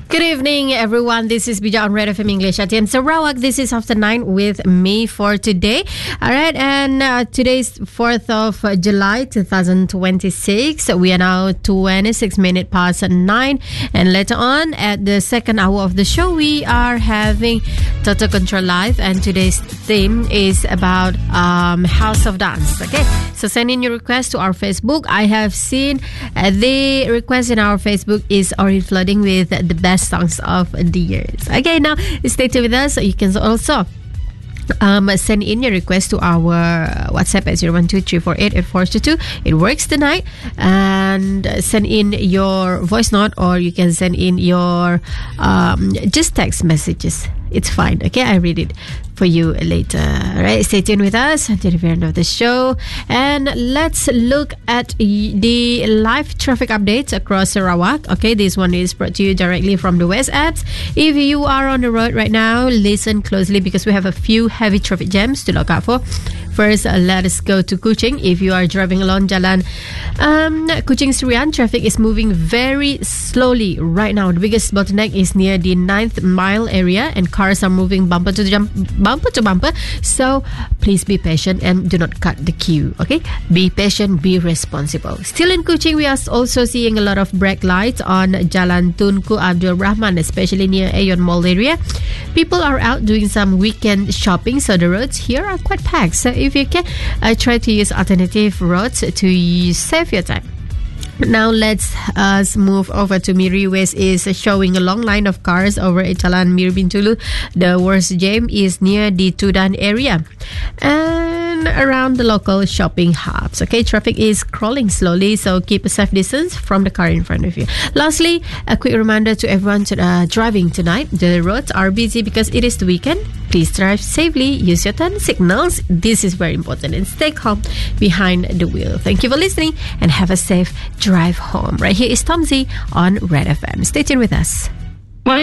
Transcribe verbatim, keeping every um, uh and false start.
Good evening, everyone. This is Bija on Red F M English at M Sarawak. This is After Nine with me for today. All right, and uh, today's fourth of July, twenty twenty-six. We are now twenty-six minutes past nine, and later on at the second hour of the show, we are having Total Control Live, and today's theme is about um, House of Dance. Okay, so send in your request to our Facebook. I have seen uh, the request in our Facebook is already flooding with the best songs of the years. Okay, now stay tuned with us. You can also Um, send in your request to our WhatsApp at zero one two three four eight eight four two two. It works tonight. And send in your voice note, or you can send in your um, just text messages. It's fine. Okay, I read it for you later. All right, stay tuned with us until the very end of the show. And let's look at the live traffic updates across Sarawak. Okay, this one is brought to you directly from the West apps. If you are on the road right now, listen closely because we have a few heavy traffic jams to look out for. First, uh, let us go to Kuching. If you are driving along Jalan um, Kuching Serian, traffic is moving very slowly right now. The biggest bottleneck is near the ninth mile area, and cars are moving bumper to jump, bumper to bumper. So please be patient and do not cut the queue. Okay, be patient, be responsible. Still in Kuching, we are also seeing a lot of brake lights on Jalan Tunku Abdul Rahman, especially near Aeon Mall area. People are out doing some weekend shopping, so the roads here are quite packed. So if you can, uh, try to use alternative roads to save your time. Now let's us move over to Miri West. Is showing a long line of cars over at Jalan Mir Bintulu. The worst jam is near the Tudan area and around the local shopping hubs. Okay, traffic is crawling slowly, so keep a safe distance from the car in front of you. Lastly, a quick reminder to everyone to, uh, driving tonight. The roads are busy because it is the weekend. Please drive safely, use your turn signals. This is very important, and stay calm behind the wheel. Thank you for listening and have a safe drive home. Right here is Tom Z on Red F M. Stay tuned with us.